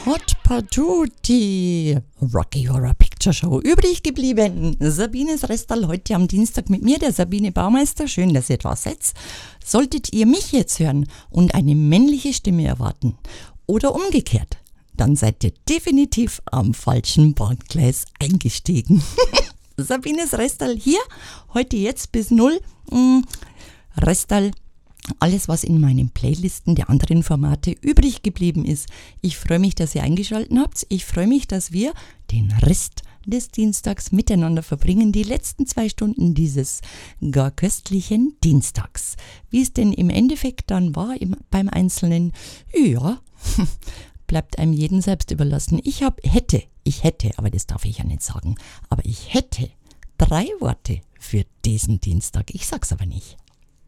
Hot Patootie, Rocky Horror Picture Show, übrig geblieben. Sabines Restal heute am Dienstag mit mir, der Sabine Baumeister. Schön, dass ihr da seid. Solltet ihr mich jetzt hören und eine männliche Stimme erwarten oder umgekehrt, dann seid ihr definitiv am falschen Bahngleis eingestiegen. Sabines Restal hier, heute jetzt bis 0. Restal, alles, was in meinen Playlisten der anderen Formate übrig geblieben ist. Ich freue mich, dass ihr eingeschaltet habt. Ich freue mich, dass wir den Rest des Dienstags miteinander verbringen. Die letzten 2 Stunden dieses gar köstlichen Dienstags. Wie es denn im Endeffekt dann war beim Einzelnen, ja, bleibt einem jeden selbst überlassen. Ich hätte, aber das darf ich ja nicht sagen, aber ich hätte 3 Worte für diesen Dienstag. Ich sag's aber nicht.